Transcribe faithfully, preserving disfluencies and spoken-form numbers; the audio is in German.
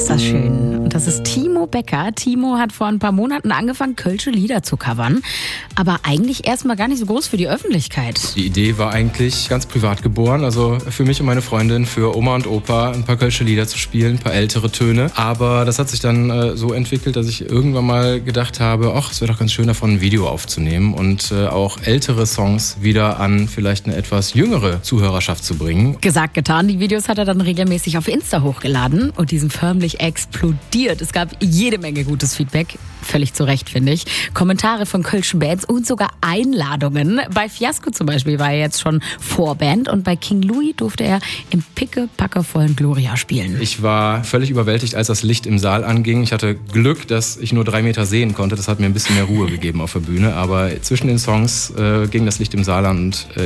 ist das schön. Und das ist Timo Becker. Timo hat vor ein paar Monaten angefangen, kölsche Lieder zu covern. Aber eigentlich erstmal gar nicht so groß für die Öffentlichkeit. Die Idee war eigentlich ganz privat geboren. Also für mich und meine Freundin, für Oma und Opa ein paar kölsche Lieder zu spielen, ein paar ältere Töne. Aber das hat sich dann äh, so entwickelt, dass ich irgendwann mal gedacht habe, ach, es wäre doch ganz schön davon ein Video aufzunehmen und äh, auch ältere Songs wieder an vielleicht eine etwas jüngere Zuhörerschaft zu bringen. Gesagt, getan. Die Videos hat er dann regelmäßig auf Insta hochgeladen und die sind förmlich explodiert. Es gab jede Menge gutes Feedback. Völlig zu Recht, finde ich. Kommentare von kölschen Bands und sogar Einladungen. Bei Fiasco zum Beispiel war er jetzt schon Vorband und bei King Louis durfte er im pickepackevollen Gloria spielen. Ich war völlig überwältigt, als das Licht im Saal anging. Ich hatte Glück, dass ich nur drei Meter sehen konnte. Das hat mir ein bisschen mehr Ruhe gegeben auf der Bühne. Aber zwischen den Songs äh, ging das Licht im Saal an und äh,